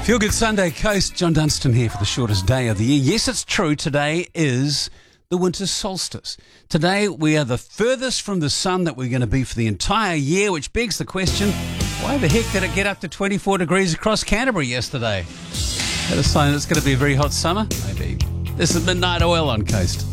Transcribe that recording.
Feel Good Sunday Coast. John Dunstan here for the shortest day of the year. Yes, it's true. Today is the winter solstice. Today we are the furthest from the sun that we're going to be for the entire year, which begs the question, why the heck did it get up to 24 degrees across Canterbury yesterday? That a sign it's going to be a very hot summer? Maybe. This is Midnight Oil on Coast.